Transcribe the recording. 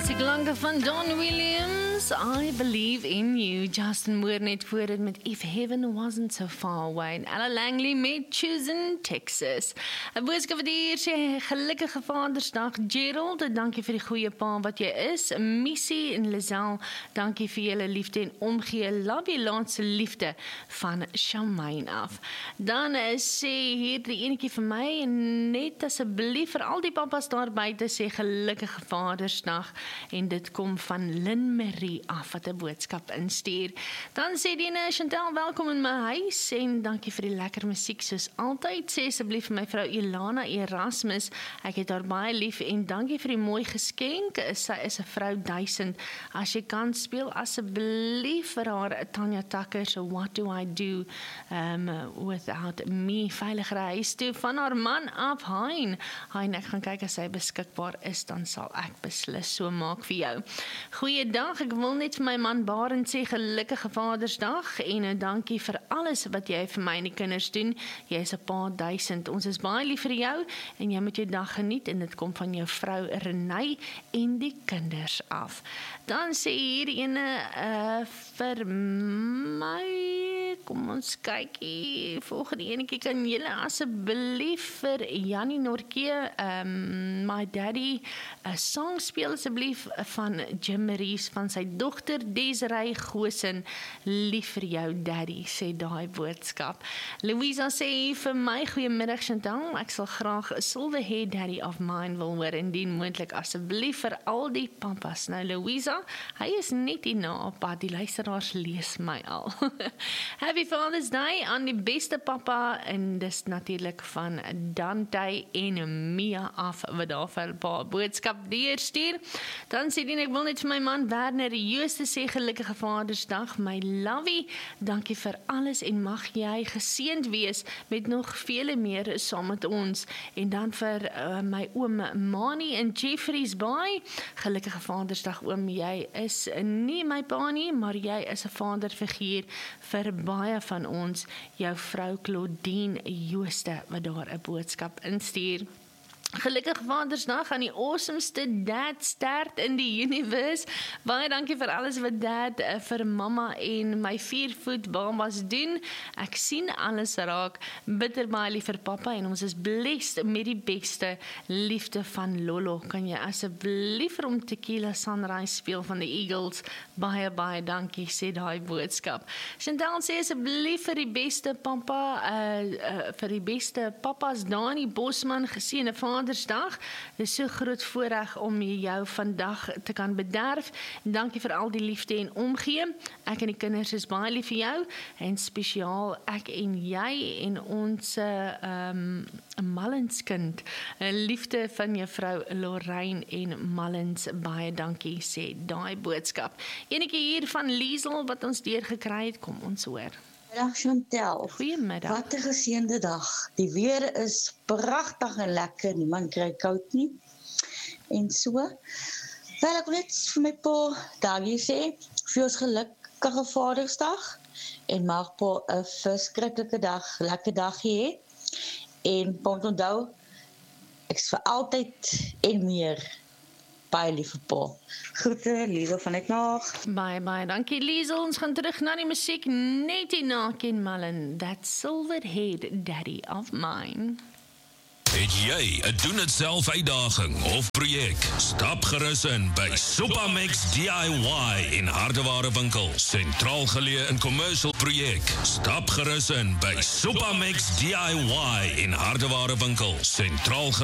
Klanke van Don Williams, I Believe in You. Justin Moore net voor dit met If Heaven Wasn't So Far Away. En Ella Langley met Choosing Texas. 'n boodskap vir die sê gelukkige Vadersdag. Gerald, dankie vir die goeie pa wat jy is. Missy en Lizelle, dankie vir julle liefde en omgee. Love you laatste liefde van Shamaine af. Dan sê hier die enetjie vir my, net asseblief vir al die papas daar buite sê gelukkige Vadersdag. En dit kom van Lynn Marie af wat 'n boodskap instuur. Dan sê die Chantel, welkom in my huis en dankie vir die lekker musiek soos altyd. Sê asseblief vir my vrou Ilana Erasmus, ek het haar baie lief en dankie vir die mooi geskenk. Sy is 'n vrou 1000. As jy kan speel asseblief vir haar Tanya Tucker so What Do I Do Without Me, veilige reis toe van haar man af Hein. Hein, ek gaan kyk as sy beskikbaar is, dan sal ek beslis so maak vir jou. Goeiedag, ek wil net vir my man Barend sê gelukkige Vadersdag en dankie vir alles wat jy vir my en die kinders doen. Jy is 'n pa 1000. Ons is baie lief vir jou en jy moet jou dag geniet en dit kom van jou vrou Renay en die kinders af. Dan sê hier ene vir my, kom ons kyk hier, volgende enetjie kan julle asseblief vir Jannie Norke, My Daddy, 'n song speel asseblief van Jim Maries van sy dogter Desiree Goosen. Lief vir jou daddy, sê daai boodskap. Louisa sê vir my goeiemiddag Chantal, ek sal graag 'n Silver Hair Daddy of Mine wil hoor indien moontlik asseblief vir al die papas. Nou Louisa, hy is net hier na op pad, die luisteraars lees my al. Happy Father's Day aan die beste papa en dis natuurlik van Dante en Mia af wat daar vir 'n paar boodskap deurstuur. Dan sê die ek wil net vir my man Werner Jooste sê gelukkige Vadersdag, my lovey, dankie vir alles en mag jy geseënd wees met nog vele meer saam met ons. En dan vir my oom Mani in Jeffreys Bay, gelukkige Vadersdag oom, jy is nie my pa nie, maar jy is 'n vaderfiguur vir baie van ons, jou vrou Claudine Jooste wat daar 'n boodskap instuur. Gelukkige Vadersdag aan die awesomeste dad stert in die universe. Baie dankie vir alles wat dad vir mamma en my 4-voet babas doen. Ek sien alles raak. Bitter baie lief vir pappa en ons is blessed met die beste liefde van Lolo. Kan jy asseblief vir hom Tequila Sunrise speel van die Eagles? Baie dankie, sê daai boodskap. Chantal sê asseblief vir die beste pappa, vir die beste papas Dani Bosman, geseënde Vadersdag. Dit is so groot voorreg om jou vandag te kan bederf. Dankie vir al die liefde en omgee. Ek en die kinders is baie lief vir jou en spesiaal ek en jy en ons Mallenskind. Liefde van juffrou Lorraine en Mallens, baie dankie, sê daai boodskap. Enetjie hier van Liesel wat ons deurgekry het, kom ons hoor. Middag Chantel. Goeiemiddag. Wat 'n geseënde dag. Die weer is pragtig en lekker, niemand kry koud nie. En so, wel ek wil net vir my pa dankie sê, vir ons gelukkige Vadersdag, en mag pa 'n verskriklike dag, lekker dag hê. En pa moet onthou, ek is vir altyd en meer baie lief vir pa. Groete, Liesel van uit Naag. Baie dankie Liesel. Ons gaan terug na die musiek net hierna Ken Mullen, That Silver-Haired Daddy of Mine. Het jy 'n doen dit self uitdaging of projek? Stap gerus in by Supamex DIY in Hardeware winkel, sentraal geleë in Commercial projek. Stap gerus in by Supamex DIY in Hardeware winkel, sentraal